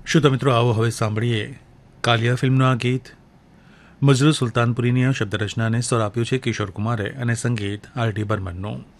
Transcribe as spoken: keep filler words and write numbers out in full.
શ્રોતા મિત્રો, આવો હવે સાંભળીએ કાલિયા ફિલ્મનું આ ગીત. મજરૂ સુલતાનપુરીની આ શબ્દરચનાને સ્વર આપ્યું છે કિશોર કુમારે અને સંગીત આર ડી બર્મનનું.